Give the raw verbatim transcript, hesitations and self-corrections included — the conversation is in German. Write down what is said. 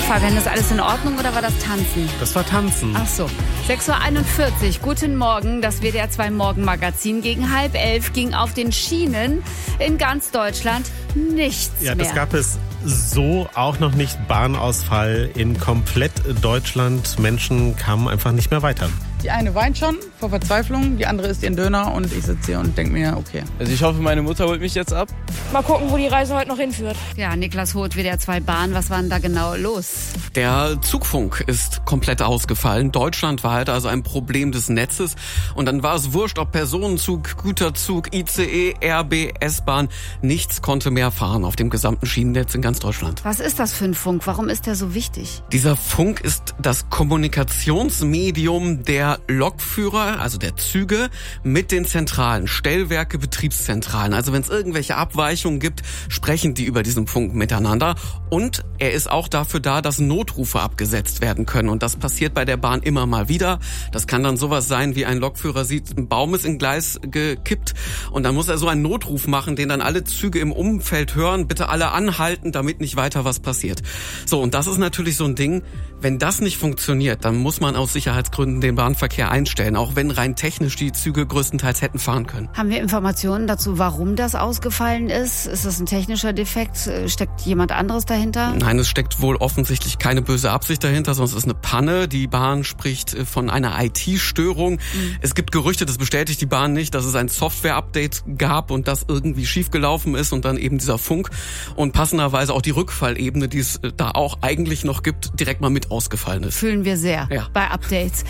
Fabian, ist alles in Ordnung oder war das Tanzen? Das war Tanzen. Ach so. sechs Uhr einundvierzig, guten Morgen. Das W D R zwei Morgenmagazin. Gegen halb elf ging auf den Schienen in ganz Deutschland nichts Ja, mehr. das gab es so auch noch nicht. Bahnausfall in komplett Deutschland. Menschen kamen einfach nicht mehr weiter. Die eine weint schon vor Verzweiflung, die andere isst ihren Döner und ich sitze hier und denke mir, okay. Also ich hoffe, meine Mutter holt mich jetzt ab. Mal gucken, wo die Reise heute noch hinführt. Ja, Niklas Hoth, W D R zwei Bahn. Was war denn da genau los? Der Zugfunk ist komplett ausgefallen. Deutschlandweit, also ein Problem des Netzes. Und dann war es wurscht, ob Personenzug, Güterzug, I C E, R B, S-Bahn. Nichts konnte mehr fahren auf dem gesamten Schienennetz in ganz Deutschland. Was ist das für ein Funk? Warum ist der so wichtig? Dieser Funk ist das Kommunikationsmedium der Lokführer, also der Züge, mit den Zentralen, Stellwerke, Betriebszentralen. Also wenn es irgendwelche Abweichungen gibt, sprechen die über diesen Funk miteinander. Und er ist auch dafür da, dass Notrufe abgesetzt werden können. Und das passiert bei der Bahn immer mal wieder. Das kann dann sowas sein, wie ein Lokführer sieht, ein Baum ist in Gleis gekippt. Und dann muss er so einen Notruf machen, den dann alle Züge im Umfeld hören. Bitte alle anhalten, damit nicht weiter was passiert. So, und das ist natürlich so ein Ding, wenn das nicht funktioniert, dann muss man aus Sicherheitsgründen den Bahnverkehr einstellen, auch wenn rein technisch die Züge größtenteils hätten fahren können. Haben wir Informationen dazu, warum das ausgefallen ist? Ist das ein technischer Defekt? Steckt jemand anderes dahinter? Nein, es steckt wohl offensichtlich keine böse Absicht dahinter, sondern es ist eine Panne. Die Bahn spricht von einer I T-Störung. Mhm. Es gibt Gerüchte, das bestätigt die Bahn nicht, dass es ein Software-Update gab und das irgendwie schiefgelaufen ist und dann eben dieser Funk und passenderweise auch die Rückfallebene, die es da auch eigentlich noch gibt, direkt mal mit ausgefallen ist. Fühlen wir sehr ja. bei Updates.